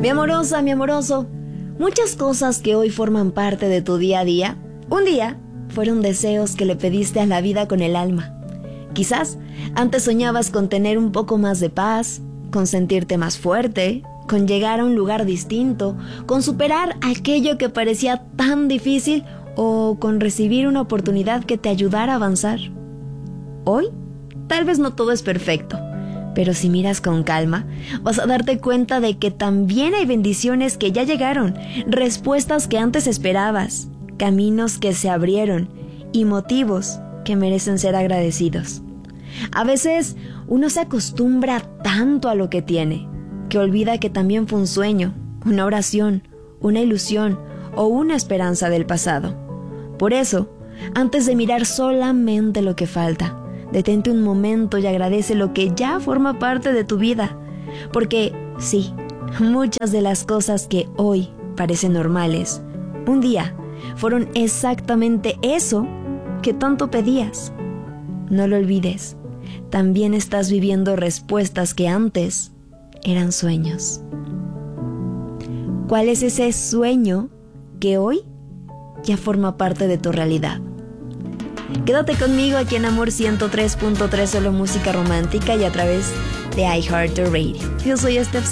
Mi amorosa, mi amoroso, muchas cosas que hoy forman parte de tu día a día, un día fueron deseos que le pediste a la vida con el alma. Quizás antes soñabas con tener un poco más de paz, con sentirte más fuerte, con llegar a un lugar distinto, con superar aquello que parecía tan difícil o con recibir una oportunidad que te ayudara a avanzar. Hoy, tal vez no todo es perfecto, pero si miras con calma, vas a darte cuenta de que también hay bendiciones que ya llegaron, respuestas que antes esperabas, caminos que se abrieron y motivos que merecen ser agradecidos. A veces uno se acostumbra tanto a lo que tiene, que olvida que también fue un sueño, una oración, una ilusión o una esperanza del pasado. Por eso, antes de mirar solamente lo que falta, detente un momento y agradece lo que ya forma parte de tu vida. Porque sí, muchas de las cosas que hoy parecen normales, un día fueron exactamente eso que tanto pedías. No lo olvides, también estás viviendo respuestas que antes eran sueños. ¿Cuál es ese sueño que hoy ya forma parte de tu realidad? Quédate conmigo aquí en Amor 103.3, solo música romántica y a través de iHeartRadio. Yo soy Steph